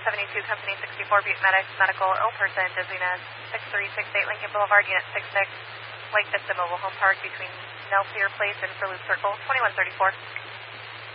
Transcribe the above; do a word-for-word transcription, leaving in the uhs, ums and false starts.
seventy-two, Company sixty-four, Butte Medic, medical ill person, dizziness, six three six eight Lincoln Boulevard, Unit six six, White Vista Mobile Home Park between Nelsier Place and Furloop Circle, twenty-one thirty-four.